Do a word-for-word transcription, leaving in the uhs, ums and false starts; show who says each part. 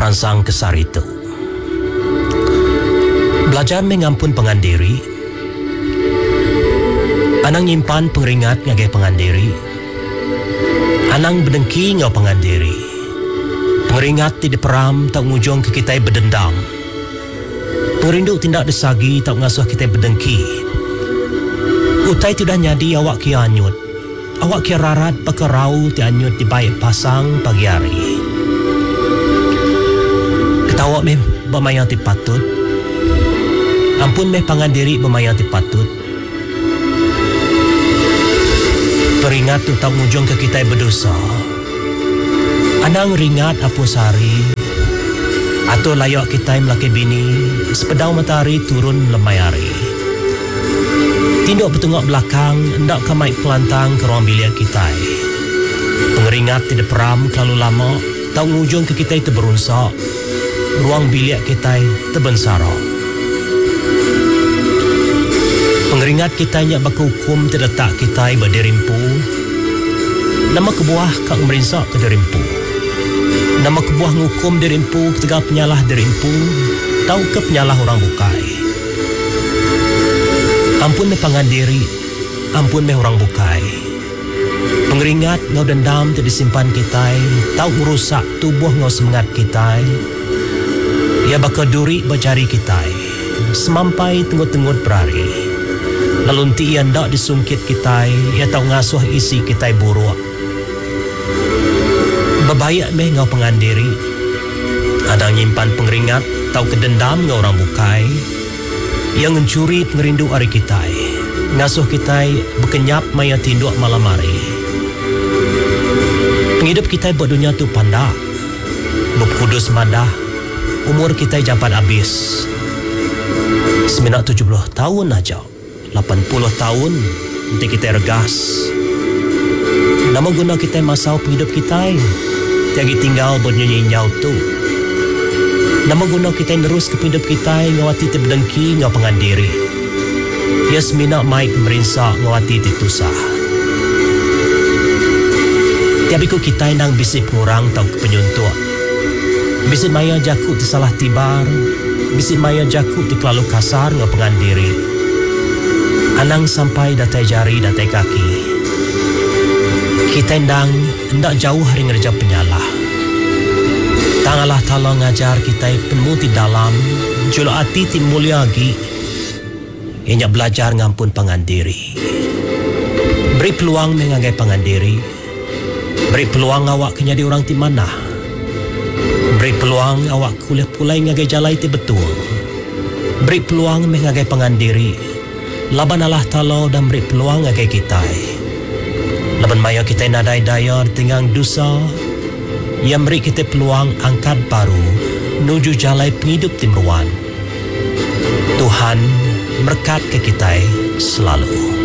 Speaker 1: Terangsang kesar itu. Belajar mengampun pengandiri. Anang nyimpan pengeringat ngagai pengandiri. Anang berdengki ngau pengandiri. Pengeringat tidak peram tak ngujung ke kita berdendam. Perindu tindak desagi tak ngasuh kita berdengki. Utai tidak nyadi awak kia anyut. Awak kia rarat pakarau ti anyut di baik pasang pagi hari. Ketawa meh bermayang ti patut. Ampun meh pangandiri bermayang ti patut. Peringat tu tak ngujung ke kita berdosa. Anang ringat apa sari. Atau layak kita melaki bini. Sepedau matahari turun lemai hari. Tinduk bertengok belakang. Hendak kamai pelantang ke ruang bilik kita. Pengeringat tidak peram terlalu lama. Tak ngujung ke kita terberunsak. Ruang bilik kita terbensara. Pengeringat kita yang berhukum terletak kita berderimpu. Nama kebuah kak merinsak ke derimpu. Nama kebuah ngukum derimpu ketika penyalah derimpu. Tahu ke penyalah orang bukai. Ampun meh pangandiri. Ampun meh orang bukai. Pengeringat ngau dendam tidak disimpan kita. Tahu merusak tubuh ngau semangat kita. Ia bakal duri berjari kita. Semampai tenggut-tenggut berari. Lalu ti ia ndak disungkit kita. Ia tahu ngasuh isi kita buruk. Bebayak meh ngau pengandiri. Ada nyimpan pengeringat. Tahu kedendam ngau orang bukai. Yang mencuri pengerindu hari kita. Ngasuh kita berkenyap maya tinduk malam hari. Penghidup kita buat dunia tu pandak. Berkudus madah. Umur kita japat habis. Sembilan tujuh puluh tahun aja. lapan puluh tahun nanti kita regas. Nama guna kita masau penghidup kita. Tiagi tinggal bernyanyi nyau tu. Nama guna kita nerus ke penghidup kita. Ngawati terbedengki ngau pengandiri. Ya semina mai pemerinsak ngawati titusah. Tiabiku kita nang bisik pengurang tau ke penyuntuk. Bisik maya jakuk di salah tibar. Bisik maya jakuk di kelalu kasar ngau pengandiri. Anang sampai datai jari, datai kaki. Kita endang hendak jauh hari ngerja penyalah. Tangalah tolong ngajar kita penuh di dalam. Julu hati ti mulia lagi. Ianya belajar ngampun pangandiri. Beri peluang mengagai pangandiri. Beri peluang awak kenyadi orang ti mana. Beri peluang awak kuliah pulai ngagai jalai ti betul. Beri peluang mengagai pangandiri. Laban Allah Ta'ala dan beri peluang agai kita. Laban maya kita nadai daya tinggang dosa. Yang beri kita peluang angkat baru. Nuju jalai penghidup timruan. Tuhan berkat ke kita selalu.